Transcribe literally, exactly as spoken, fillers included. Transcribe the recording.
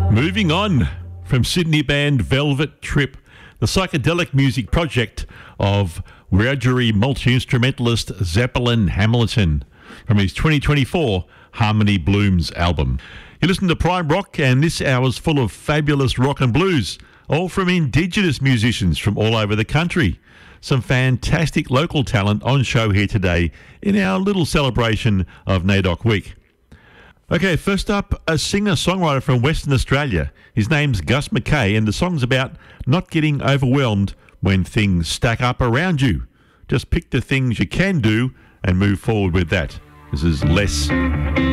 Moving on from Sydney band Velvet Trip, the psychedelic music project of Wiradjuri multi-instrumentalist Zeppelin Hamilton from his twenty twenty-four Harmony Blooms album. You listen to Prime Rock, and this hour's full of fabulous rock and blues, all from Indigenous musicians from all over the country. Some fantastic local talent on show here today in our little celebration of NAIDOC Week. Okay, first up, a singer-songwriter from Western Australia. His name's Gus McKay, and the song's about not getting overwhelmed when things stack up around you. Just pick the things you can do and move forward with that. This is Less.